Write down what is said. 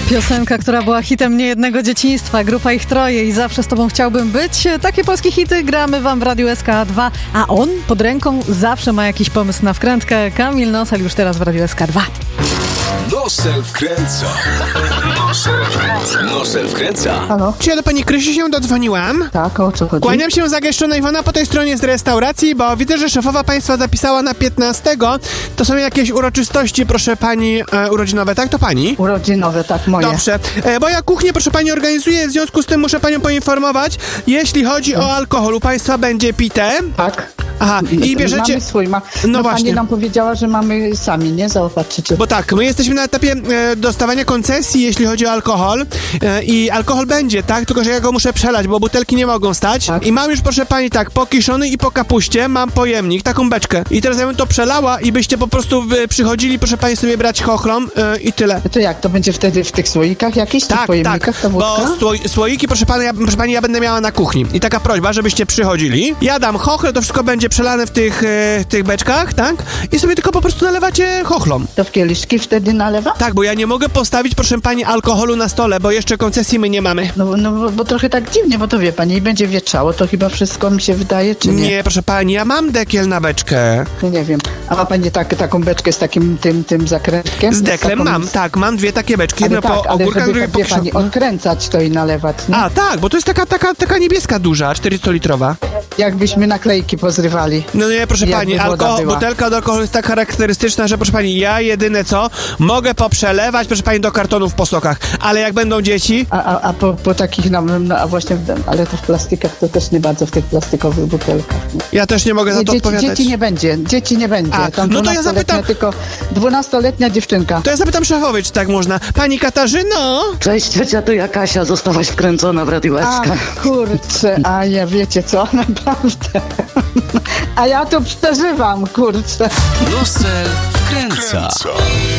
Piosenka, która była hitem niejednego dzieciństwa, grupa Ich Troje i Zawsze z Tobą chciałbym być. Takie polskie hity gramy wam w Radiu SK2, a on pod ręką zawsze ma jakiś pomysł na wkrętkę. Kamil Nosel już teraz w Radiu SK2. Nosel wkręca. Nosel wkręca. Halo? Czy ja do pani Krysi się dodzwoniłam? Tak, o co chodzi? Kłaniam się, zagęszczona Iwona, po tej stronie z restauracji, bo widzę, że szefowa państwa zapisała na 15. To są jakieś uroczystości, proszę pani, urodzinowe, tak? To pani? Urodzinowe, tak, moje. Dobrze, bo ja kuchnię, proszę pani, organizuję, w związku z tym muszę panią poinformować, jeśli chodzi o alkohol, u państwa będzie pite? Tak. Aha, i bierzecie... Mamy swój, No właśnie. Pani nam powiedziała, że mamy sami, nie? Zaopatrzycie. Bo tak, my jesteśmy na etapie dostawania koncesji, jeśli chodzi o alkohol i alkohol będzie, tak? Tylko, że ja go muszę przelać, bo butelki nie mogą stać. Tak. I mam już, proszę pani, tak, po kiszony i po kapuście mam pojemnik, taką beczkę. I teraz ja bym to przelała i byście po prostu przychodzili, proszę pani, sobie brać chochlom i tyle. To jak, to będzie wtedy w tych słoikach jakichś, tych pojemnikach, ta wódka? Bo słoiki, proszę pani, ja będę miała na kuchni. I taka prośba, żebyście przychodzili. Ja dam chochle, to wszystko będzie przelane w tych beczkach, tak? I sobie tylko po prostu nalewacie chochlom. To w kieliszki wtedy nalewa? Tak, bo ja nie mogę postawić, proszę pani, alkoholu na stole, bo jeszcze koncesji my nie mamy. No, bo trochę tak dziwnie, bo to wie pani, i będzie wietrzało, to chyba wszystko mi się wydaje, czy nie? Nie, proszę pani, ja mam dekiel na beczkę. No nie wiem. A ma pani taką beczkę z takim tym zakrętkiem? Z deklem mam, tak, mam dwie takie beczki. Ale Jedno tak, po ale ogórkach, żeby, drugie po wie pani, kiszonku. odkręcać to i nalewać, nie? A, tak, bo to jest taka niebieska duża, 400-litrowa. Jakbyśmy naklejki pozrywali. No nie, proszę Jakby pani, woda była. butelka od alkoholu jest tak charakterystyczna, że proszę pani, ja jedyne co, mogę poprzelewać, proszę pani, do kartonów po sokach, ale jak będą dzieci... A po takich, a właśnie, ale to w plastikach, to też nie bardzo w tych plastikowych butelkach. Nie? Ja też nie mogę za to odpowiadać. Dzieci nie będzie. A, Tam no to ja zapytam... Tylko 12-letnia dziewczynka. To ja zapytam szefowej, czy tak można. Pani Katarzyno? Cześć, ciocia, tu ja Kasia, zostałaś wkręcona w Radiu A SK. kurczę, a ja wiecie co, naprawdę. A ja to przeżywam, kurczę. Nosel wkręca.